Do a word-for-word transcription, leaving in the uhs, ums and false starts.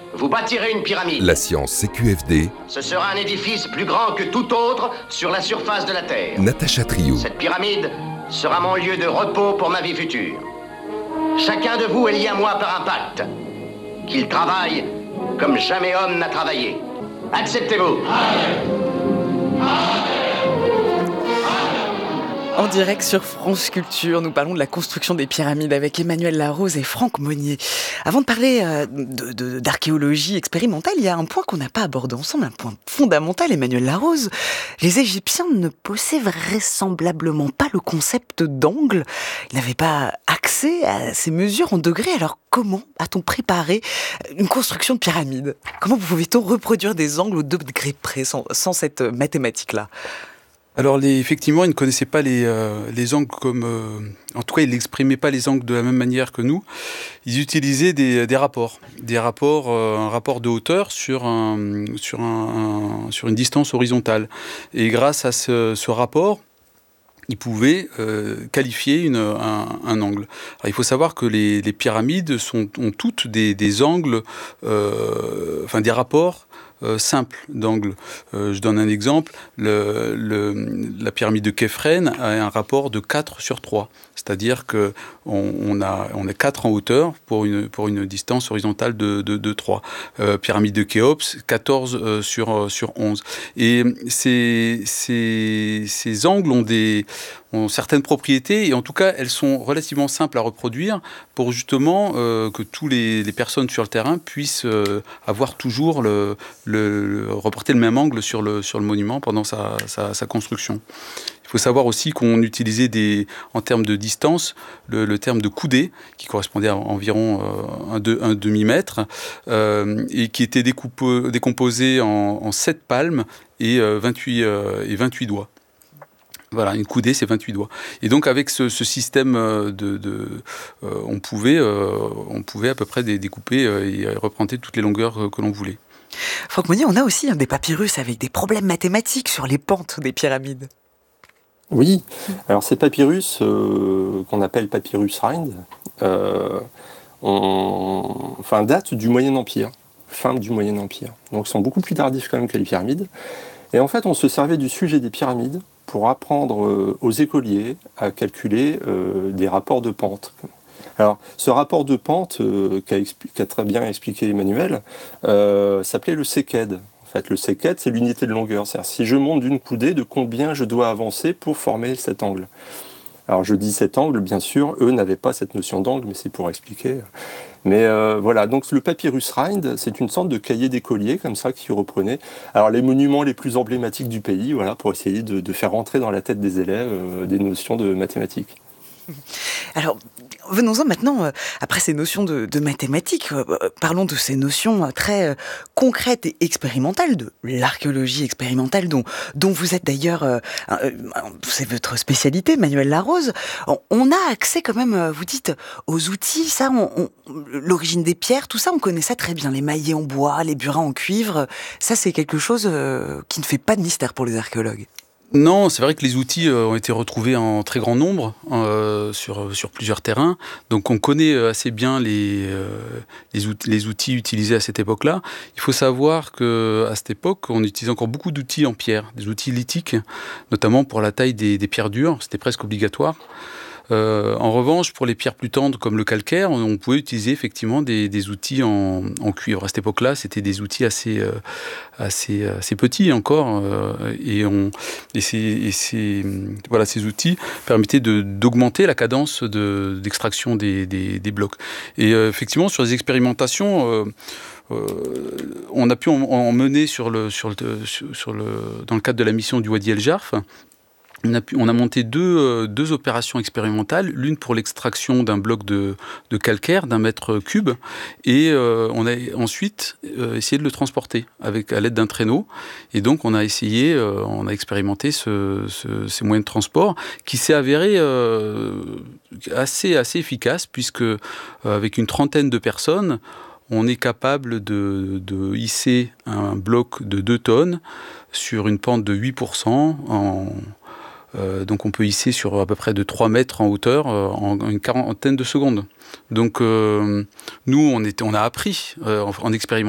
vous bâtirez une pyramide. La science C Q F D. Ce sera un édifice plus grand que tout autre sur la surface de la Terre. Natacha Triou. Cette pyramide sera mon lieu de repos pour ma vie future. Chacun de vous est lié à moi par un pacte. Qu'il travaille comme jamais homme n'a travaillé. Acceptez-vous. En direct sur France Culture, nous parlons de la construction des pyramides avec Emmanuel Larose et Franck Monnier. Avant de parler euh, de, de, d'archéologie expérimentale, il y a un point qu'on n'a pas abordé ensemble, un point fondamental, Emmanuel Larose. Les Égyptiens ne possédaient vraisemblablement pas le concept d'angle. Ils n'avaient pas accès à ces mesures en degrés. Alors comment a-t-on préparé une construction de pyramide ? Comment pouvait-on reproduire des angles au deux degrés près sans, sans cette mathématique-là ? Alors les, effectivement, ils ne connaissaient pas les, euh, les angles comme... Euh, en tout cas, ils n'exprimaient pas les angles de la même manière que nous. Ils utilisaient des, des rapports. Des rapports, euh, un rapport de hauteur sur, un, sur, un, un, sur une distance horizontale. Et grâce à ce, ce rapport, ils pouvaient euh, qualifier une, un, un angle. Alors, il faut savoir que les, les pyramides sont, ont toutes des, des angles, euh, enfin des rapports Euh, simple d'angle. Euh, je donne un exemple. Le, le, la pyramide de Képhren a un rapport de quatre sur trois. C'est-à-dire qu'on on a, on a quatre en hauteur pour une, pour une distance horizontale de, de, de trois. Euh, pyramide de Khéops, quatorze euh, sur, euh, sur onze. Et ces, ces, ces angles ont, des, ont certaines propriétés, et en tout cas, elles sont relativement simples à reproduire pour justement euh, que tous les, les personnes sur le terrain puissent euh, avoir toujours le Le, le, reporter le même angle sur le, sur le monument pendant sa, sa, sa construction. Il faut savoir aussi qu'on utilisait des, en termes de distance le, le terme de coudée, qui correspondait à environ euh, un, deux, un demi-mètre, euh, et qui était découpe, décomposé en, en sept palmes et, euh, vingt-huit, euh, et vingt-huit doigts. Voilà, une coudée, c'est vingt-huit doigts. Et donc, avec ce, ce système de... de euh, on, pouvait, euh, on pouvait à peu près découper et représenter toutes les longueurs que l'on voulait. Franck Monnier, on a aussi hein, des papyrus avec des problèmes mathématiques sur les pentes des pyramides. Oui, alors ces papyrus euh, qu'on appelle papyrus Rhind, euh, on, enfin, datent du Moyen Empire, fin du Moyen Empire. Donc ils sont beaucoup plus tardifs quand même que les pyramides. Et en fait, on se servait du sujet des pyramides pour apprendre euh, aux écoliers à calculer euh, des rapports de pente. Alors, ce rapport de pente euh, qu'a, expli- qu'a très bien expliqué Emmanuel euh, s'appelait le séqued. En fait, le séqued, c'est l'unité de longueur. C'est-à-dire, si je monte d'une coudée, de combien je dois avancer pour former cet angle. Alors, je dis cet angle, bien sûr, eux n'avaient pas cette notion d'angle, mais c'est pour expliquer. Mais euh, voilà, donc le papyrus Rhind, c'est une sorte de cahier d'écolier, comme ça, qui reprenait alors, les monuments les plus emblématiques du pays, voilà, pour essayer de, de faire rentrer dans la tête des élèves euh, des notions de mathématiques. Alors, venons-en maintenant, euh, après ces notions de, de mathématiques, euh, parlons de ces notions euh, très euh, concrètes et expérimentales, de l'archéologie expérimentale, dont, dont vous êtes d'ailleurs, euh, euh, c'est votre spécialité, Emmanuel Larose. On, on a accès quand même, euh, vous dites, aux outils, ça, on, on, l'origine des pierres, tout ça, on connaît ça très bien, les maillets en bois, les burins en cuivre, ça c'est quelque chose euh, qui ne fait pas de mystère pour les archéologues. Non, c'est vrai que les outils euh, ont été retrouvés en très grand nombre euh, sur, sur plusieurs terrains. Donc on connaît assez bien les, euh, les, outils, les outils utilisés à cette époque-là. Il faut savoir qu'à cette époque, on utilisait encore beaucoup d'outils en pierre, des outils lithiques, notamment pour la taille des, des pierres dures. C'était presque obligatoire. Euh, en revanche, pour les pierres plus tendres comme le calcaire, on, on pouvait utiliser effectivement des, des outils en, en cuivre. À cette époque-là, c'était des outils assez, euh, assez, assez petits encore, euh, et, on, et, ces, et ces, voilà, ces outils permettaient de, d'augmenter la cadence de, d'extraction des, des, des blocs. Et euh, effectivement, sur les expérimentations, euh, Euh, on a pu en, en mener sur le, sur le, sur, sur le, dans le cadre de la mission du Wadi El Jarf. On a, pu, on a monté deux, euh, deux opérations expérimentales, l'une pour l'extraction d'un bloc de, de calcaire d'un mètre cube, et euh, on a ensuite euh, essayé de le transporter avec, à l'aide d'un traîneau. Et donc on a essayé, euh, on a expérimenté ce, ce, ces moyens de transport qui s'est avéré euh, assez, assez efficace, puisque euh, avec une trentaine de personnes, on est capable de, de hisser un bloc de deux tonnes sur une pente de huit pour cent. En, euh, donc on peut hisser sur à peu près de trois mètres en hauteur euh, en une quarantaine de secondes. Donc euh, nous, on, était, on a appris euh, en, en expérimentant.